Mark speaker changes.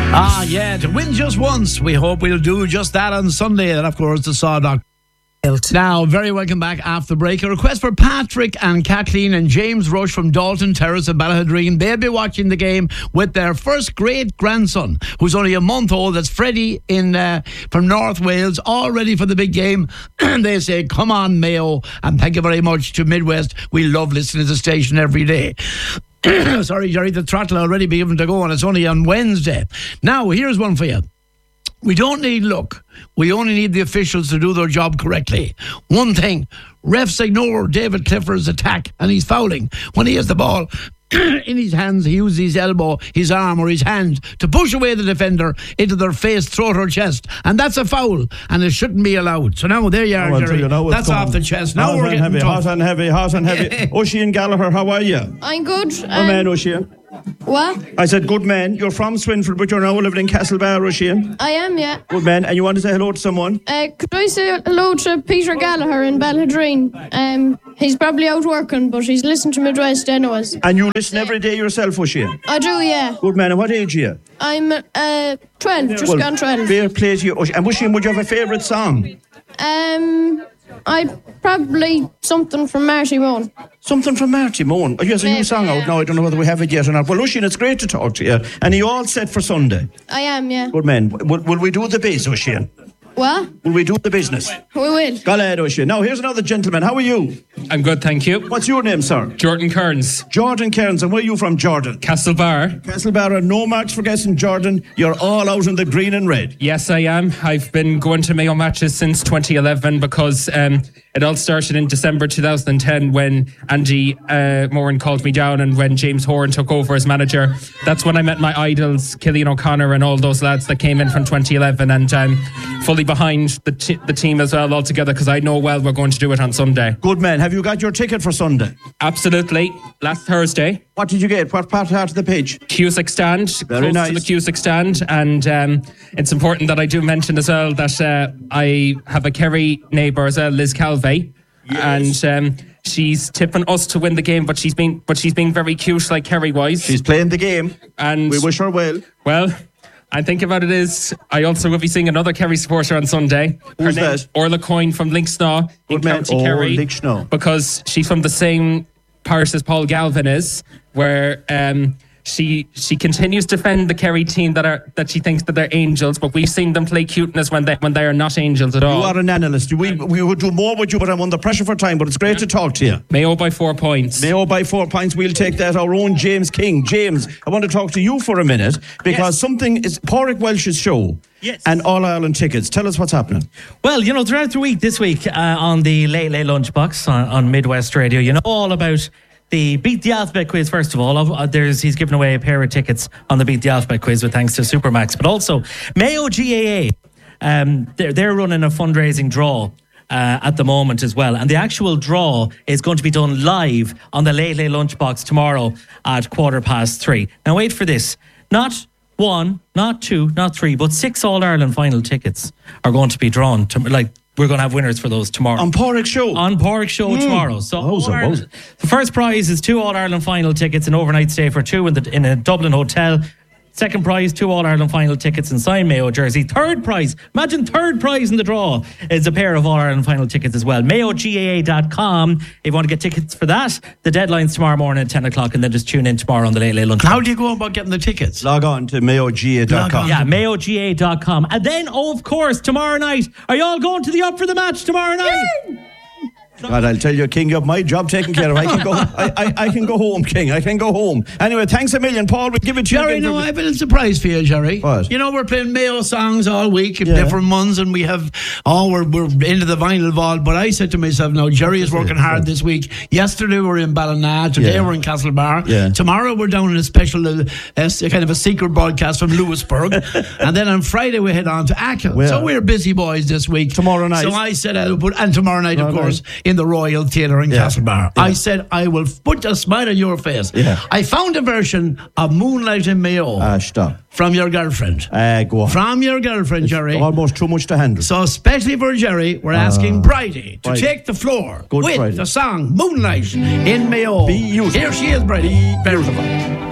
Speaker 1: To win just once. We hope we'll do just that on Sunday. And of course, the Sawdock. Now, very welcome back after the break. A request for Patrick and Kathleen and James Rush from Dalton Terrace in Ballahadreen. They'll be watching the game with their first great-grandson, who's only a month old. That's Freddie from North Wales, all ready for the big game. And they say, come on, Mayo. And thank you very much to Midwest. We love listening to the station every day. Sorry, Jerry, the throttle already be given to go, and it's only on Wednesday. Now, here's one for you. We don't need luck. We only need the officials to do their job correctly. One thing, refs ignore David Clifford's attack and he's fouling. When he has the ball in his hands, he uses his elbow, his arm or his hand to push away the defender into their face, throat or chest. And that's a foul and it shouldn't be allowed. So now there you are, Jerry. That's off the chest. Now we're getting tough.
Speaker 2: Hot and heavy. Oisin Gallagher, how are you?
Speaker 3: I'm good.
Speaker 2: Good man, Oisin.
Speaker 3: What?
Speaker 2: I said good man. You're from Swinford, but you're now living in Castlebar, Oisin.
Speaker 3: I am, yeah.
Speaker 2: Good man. And you want to say hello to someone?
Speaker 3: Could I say hello to Peter Gallagher in Ballahadreen? He's probably out working, but he's listening to Midwest anyways.
Speaker 2: And you listen every day yourself, Oisin?
Speaker 3: I do, yeah.
Speaker 2: Good man. And what age are you?
Speaker 3: I'm 12, just gone 12.
Speaker 2: Fair play to you, Oisin. And Oisin, would you have a favourite song?
Speaker 3: I'd probably something from Marty Moan.
Speaker 2: Something from Marty Moan. Oh, yes, a new song out now. I don't know whether we have it yet or not. Well, Oisin, it's great to talk to you. And are you all set for Sunday?
Speaker 3: I am, yeah.
Speaker 2: Good man. Will we do the biz, Oisin?
Speaker 3: What?
Speaker 2: Will we do the business?
Speaker 3: We will.
Speaker 2: Galad, Oisin. Now, here's another gentleman. How are you?
Speaker 4: I'm good, thank you.
Speaker 2: What's your name, sir?
Speaker 4: Jordan Kearns.
Speaker 2: Jordan Kearns. And where are you from, Jordan?
Speaker 4: Castlebar.
Speaker 2: Castlebar. And no marks for guessing, Jordan. You're all out in the green and red.
Speaker 4: Yes, I am. I've been going to Mayo matches since 2011 because it all started in December 2010 when Andy Moran called me down and when James Horan took over as manager. That's when I met my idols, Killian O'Connor and all those lads that came in from 2011, and I'm fully behind the team as well altogether because I know well we're going to do it on Sunday.
Speaker 2: Good man. Have you got your ticket for Sunday?
Speaker 4: Absolutely. Last Thursday.
Speaker 2: What did you get? What part of the pitch?
Speaker 4: Cusack stand.
Speaker 2: Very nice.
Speaker 4: To the Cusack stand. And it's important that I do mention as well that I have a Kerry neighbour as well, Liz Calvey. Yes. And she's tipping us to win the game, but she's being very cute, like Kerry wise.
Speaker 2: She's playing the game.
Speaker 4: And
Speaker 2: we wish her well.
Speaker 4: Well, I think about it is I also will be seeing another Kerry supporter on Sunday.
Speaker 2: Who's that?
Speaker 4: Orla Coyne from Linksnaw in County Kerry.
Speaker 2: Linksnaw.
Speaker 4: Because she's from the same parish as Paul Galvin is, where she continues to defend the Kerry team that she thinks that they're angels, but we've seen them play cuteness when they are not angels at all.
Speaker 2: You are an analyst. We would do more with you, but I'm under pressure for time. But it's great to talk to you.
Speaker 4: Mayo by 4 points.
Speaker 2: Mayo by 4 points. We'll take that. Our own James King. James, I want to talk to you for a minute because something is Pádraig Welsh's show.
Speaker 5: Yes.
Speaker 2: And All Ireland tickets. Tell us what's happening.
Speaker 5: Well, throughout the week, this week on the Late Lunchbox on Midwest Radio, all about the Beat the Alphabet quiz. First of all, he's given away a pair of tickets on the Beat the Alphabet quiz with thanks to Supermax, but also Mayo GAA. They're running a fundraising draw at the moment as well, and the actual draw is going to be done live on the Late Lunchbox tomorrow at 3:15. Now wait for this. Not 1, not 2, not 3, but 6 All-Ireland final tickets are going to be drawn. We're going to have winners for those tomorrow.
Speaker 2: On Pádraig's show?
Speaker 5: On Pádraig's show tomorrow. So the first prize is 2 All-Ireland final tickets, an overnight stay for 2 in a Dublin hotel. Second prize, 2 All-Ireland final tickets and signed Mayo jersey. Third prize, imagine third prize in the draw, is a pair of All-Ireland final tickets as well. MayoGAA.com. If you want to get tickets for that, the deadline's tomorrow morning at 10 o'clock, and then just tune in tomorrow on the Late Lunch.
Speaker 1: How do you go about getting the tickets?
Speaker 2: Log on to MayoGAA.com.
Speaker 5: Yeah, MayoGAA.com. And then, of course, tomorrow night, are you all going to the Up for the Match tomorrow night?
Speaker 3: Yay!
Speaker 2: God, I'll tell you, King, you have my job taken care of. I can go home, King. I can go home. Anyway, thanks a million, Paul. We'll give it to you.
Speaker 1: Jerry, I have a little surprise for you, Jerry.
Speaker 2: What?
Speaker 1: We're playing Mayo songs all week, different months, and we're into the vinyl vault. But I said to myself, now, Jerry is working hard this week. Yesterday we were in Ballina. Today we're in Castlebar.
Speaker 2: Yeah.
Speaker 1: Tomorrow we're down in a special, kind of a secret broadcast from Lewisburg. And then on Friday we head on to Achill.
Speaker 2: Well,
Speaker 1: so we're busy boys this week.
Speaker 2: Tomorrow night.
Speaker 1: So I said and tomorrow night, of course, in the Royal Theatre in Castlebar. Yeah. I said, I will put a smile on your face.
Speaker 2: Yeah.
Speaker 1: I found a version of Moonlight in Mayo.
Speaker 2: Stop.
Speaker 1: From your girlfriend.
Speaker 2: Go on.
Speaker 1: From your girlfriend,
Speaker 2: it's
Speaker 1: Jerry.
Speaker 2: Almost too much to handle.
Speaker 1: So especially for Jerry, we're asking Bridie to take the floor
Speaker 2: with
Speaker 1: the song Moonlight in Mayo.
Speaker 2: Be useful.
Speaker 1: Here she is, Bridie. Beautiful.